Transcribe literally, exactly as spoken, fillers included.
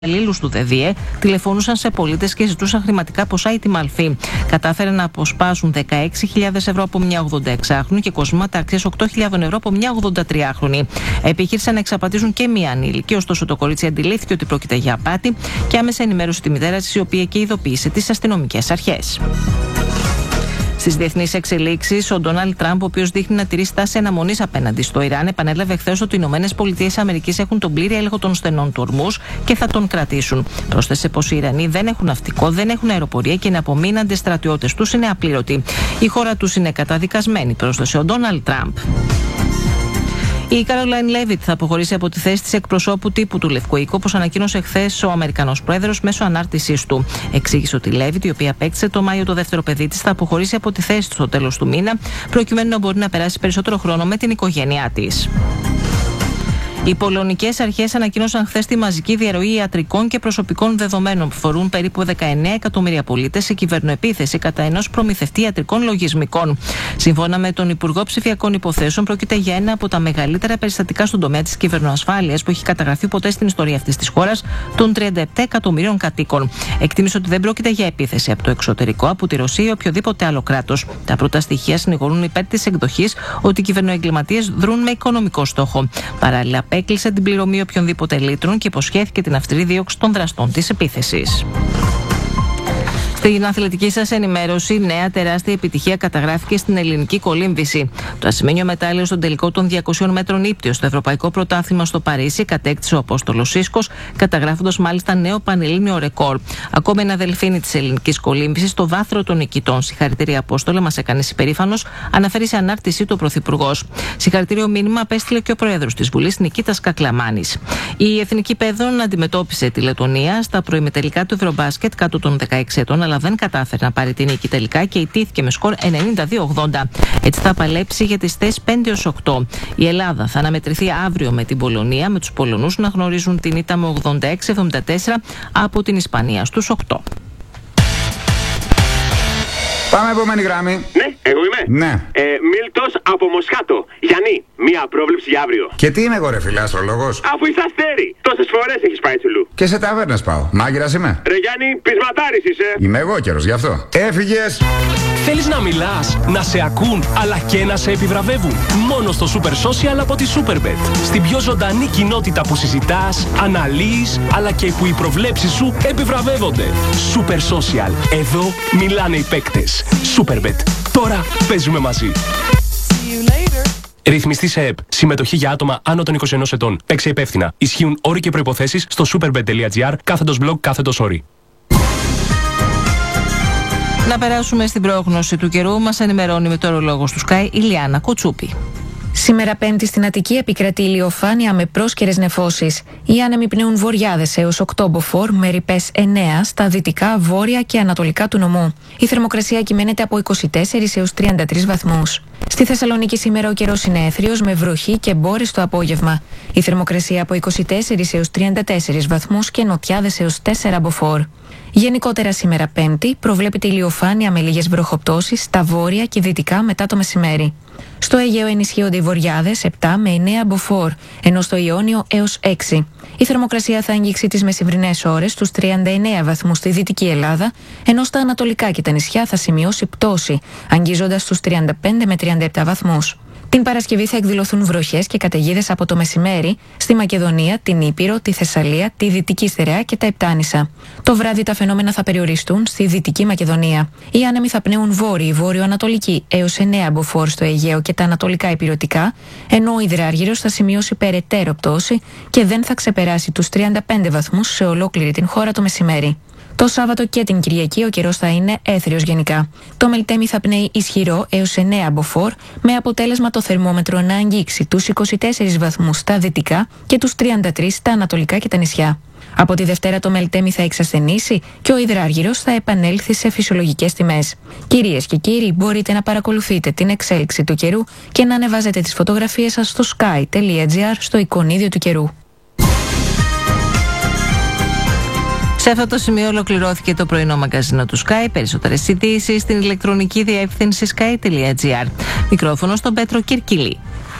υπαλλήλους του ΔΕΔΙΕ τηλεφωνούσαν σε πολίτες και ζητούσαν χρηματικά ποσά ή τη μαλφή. Κατάφεραν να αποσπάσουν δεκαέξι χιλιάδες ευρώ από μια ογδονταεξάχρονη και κοσμήματα αξίας οκτώ χιλιάδες ευρώ από μια ογδοντατριάχρονη. Επιχείρησαν να εξαπατήσουν και μια ανήλικη, ωστόσο το κορίτσι αντιλήφθηκε ότι πρόκειται για απάτη και άμεσα ενημέρωσε τη μητέρα της, η οποία και ειδοποίησε τις αστυνομικές αρχές. Στις διεθνείς εξελίξεις, ο Ντόναλντ Τραμπ, ο οποίος δείχνει να τηρεί στάση αναμονής απέναντι στο Ιράν, επανέλαβε χθες ότι οι Ηνωμένες Πολιτείες Αμερικής έχουν τον πλήρη έλεγχο των στενών του Ορμούζ και θα τον κρατήσουν. Πρόσθεσε πως οι Ιρανοί δεν έχουν ναυτικό, δεν έχουν αεροπορία και είναι απομείναντες στρατιώτες τους είναι απλήρωτοι. Η χώρα τους είναι καταδικασμένη, πρόσθεσε ο Ντόναλντ Τραμπ. Η Καρολάιν Λέβιτ θα αποχωρήσει από τη θέση της εκπροσώπου τύπου του Λευκού Οίκου, όπως ανακοίνωσε χθες ο Αμερικανός Πρόεδρος μέσω ανάρτησής του. Εξήγησε ότι η Λέβιτ, η οποία απέκτησε το Μάιο το δεύτερο παιδί της, θα αποχωρήσει από τη θέση της στο τέλος του μήνα, προκειμένου να μπορεί να περάσει περισσότερο χρόνο με την οικογένειά της. Οι πολωνικές αρχές ανακοίνωσαν χθες τη μαζική διαρροή ιατρικών και προσωπικών δεδομένων που φορούν περίπου δεκαεννέα εκατομμύρια πολίτες σε κυβερνοεπίθεση κατά ενός προμηθευτή ιατρικών λογισμικών. Σύμφωνα με τον Υπουργό Ψηφιακών Υποθέσεων, πρόκειται για ένα από τα μεγαλύτερα περιστατικά στον τομέα της κυβερνοασφάλειας που έχει καταγραφεί ποτέ στην ιστορία αυτής της χώρας των τριάντα επτά εκατομμυρίων κατοίκων. Εκτίμησε ότι δεν πρόκειται για επίθεση από το εξωτερικό, από τη Ρωσία ή οποιοδήποτε άλλο κράτος. Τα πρώτα στοιχεία συνηγορούν υπέρ της εκδοχής ότι οι κυβερνοεγκληματίες δρούν με οικονομικό στόχο. Παράλληλα, έκλεισε την πληρωμή οποιονδήποτε λίτρων και υποσχέθηκε την αυστηρή δίωξη των δραστών της επίθεσης. Στην αθλητική σας ενημέρωση, νέα τεράστια επιτυχία καταγράφηκε στην ελληνική κολύμβηση. Το ασημένιο μετάλλιο στον τελικό των διακοσίων μέτρων ύπτιο στο Ευρωπαϊκό Πρωτάθλημα στο Παρίσι κατέκτησε ο Απόστολος Σίσκος, καταγράφοντας μάλιστα νέο πανελλήνιο ρεκόρ. Ακόμα ένα δελφίνι της ελληνικής κολύμβησης στο βάθρο των νικητών. Συγχαρητήρια, Απόστολε, μας έκανες υπερήφανος, αναφέρει σε ανάρτησή του ο Πρωθυπουργός. Συγχαρητήριο μήνυμα απέστειλε και ο Πρόεδρος της Βουλής, Νικήτας Κακλαμάνης. Η Εθνική Παιδών αντιμετώπισε τη Λετωνία στα προημιτελικά του Ευρωμπάσκετ κάτω των δεκαέξι ετών, αλλά δεν κατάφερε να πάρει την νίκη τελικά και ιτήθηκε με σκορ ενενήντα δύο ογδόντα. Έτσι θα παλέψει για τις θέσεις πέντε έως οκτώ. Η Ελλάδα θα αναμετρηθεί αύριο με την Πολωνία, με τους Πολωνούς να γνωρίζουν την ήττα με ογδόντα έξι εβδομήντα τέσσερα από την Ισπανία στους οκτώ. Πάμε επόμενη γράμμη. Ναι, εγώ είμαι. Ναι. Ε, Μίλτος από Μοσχάτο. Γιάννη, μία πρόβλεψη για αύριο. Και τι είμαι εγώ, ρε φίλε, αστρολόγος? Αφού είσαι αστέρι. Τόσες φορές έχεις πάει τσουλού. Και σε ταβέρνες πάω. Μάγειρας είμαι. Ρε Γιάννη, πεισματάρης είσαι. Είμαι εγώ καιρος, γι' αυτό. Έφυγες. Θέλεις να μιλάς, να σε ακούν, αλλά και να σε επιβραβεύουν? Μόνο στο Super Social από τη Superbet. Στην πιο ζωντανή κοινότητα που συζητάς, αναλύεις, αλλά και που οι προβλέψεις σου επιβραβεύονται. Super Social. Εδώ μιλάνε οι παίκτες. Superbet. Τώρα παίζουμε μαζί. Ρυθμιστή σε ΕΠ. Συμμετοχή για άτομα άνω των είκοσι ενός ετών. Παίξε υπεύθυνα. Ισχύουν όροι και προϋποθέσεις στο superbet.gr κάθετος blog κάθετος όροι. Να περάσουμε στην πρόγνωση του καιρού. Μας ενημερώνει με το ορολόγος του Sky η Λιάννα Κοτσούπη. Σήμερα Πέμπτη στην Αττική επικρατεί ηλιοφάνεια με πρόσκαιρες νεφώσεις. Οι άνεμοι πνέουν βορειάδες έως οκτώ μποφόρ με ρηπές εννέα στα δυτικά, βόρεια και ανατολικά του νομού. Η θερμοκρασία κυμαίνεται από είκοσι τέσσερις έως τριάντα τρεις βαθμούς. Στη Θεσσαλονίκη σήμερα ο καιρός είναι έθριος με βροχή και μπόρες το απόγευμα. Η θερμοκρασία από είκοσι τέσσερις έως τριάντα τέσσερις βαθμούς και νοτιάδες έως τέσσερα μποφόρ. Γενικότερα σήμερα Πέμπτη προβλέπεται ηλιοφάνεια με λίγες βροχοπτώσεις στα βόρεια και δυτικά μετά το μεσημέρι. Στο Αιγαίο ενισχύονται οι βορειάδες επτά με εννέα μποφόρ, ενώ στο Ιόνιο έως έξι. Η θερμοκρασία θα αγγίξει τις μεσημβρινές ώρες στους τριάντα εννέα βαθμούς στη Δυτική Ελλάδα, ενώ στα ανατολικά και τα νησιά θα σημειώσει πτώση, αγγίζοντας στους τριάντα πέντε με τριάντα επτά βαθμούς. Την Παρασκευή θα εκδηλωθούν βροχές και καταιγίδες από το μεσημέρι στη Μακεδονία, την Ήπειρο, τη Θεσσαλία, τη Δυτική Στερεά και τα Επτάνησα. Το βράδυ τα φαινόμενα θα περιοριστούν στη Δυτική Μακεδονία. Οι άνεμοι θα πνέουν βόρειοι, βόρειο-ανατολική έως εννέα μποφόρ στο Αιγαίο και τα ανατολικά ηπειρωτικά, ενώ ο υδράργυρος θα σημειώσει περαιτέρω πτώση και δεν θα ξεπεράσει τους τριάντα πέντε βαθμούς σε ολόκληρη την χώρα το μεσημέρι. Το Σάββατο και την Κυριακή ο καιρός θα είναι έθριος γενικά. Το Μελτέμι θα πνέει ισχυρό έως εννέα μποφόρ, με αποτέλεσμα το θερμόμετρο να αγγίξει τους είκοσι τέσσερις βαθμούς στα δυτικά και τους τριάντα τρεις στα ανατολικά και τα νησιά. Από τη Δευτέρα το Μελτέμι θα εξασθενήσει και ο υδράργυρος θα επανέλθει σε φυσιολογικές τιμές. Κυρίες και κύριοι, μπορείτε να παρακολουθείτε την εξέλιξη του καιρού και να ανεβάζετε τις φωτογραφίες σας στο sky.gr στο εικονίδιο του καιρού. Σε αυτό το σημείο ολοκληρώθηκε το πρωινό μαγκαζίνο του Sky. Περισσότερες ειδήσεις στην ηλεκτρονική διεύθυνση sky.gr. Μικρόφωνο στον Πέτρο Κυρκυλή.